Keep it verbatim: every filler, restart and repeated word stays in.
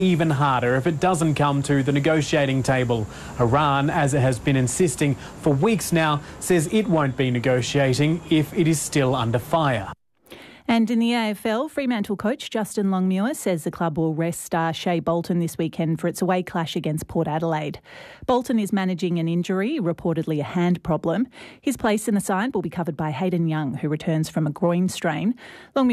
even harder if it doesn't come to the negotiating table. Iran, as it has been insisting for weeks now, says it won't be negotiating if it is still under fire. And in the A F L, Fremantle coach Justin Longmuir says the club will rest star Shea Bolton this weekend for its away clash against Port Adelaide. Bolton is managing an injury, reportedly a hand problem. His place in the side will be covered by Hayden Young, who returns from a groin strain. Longmuir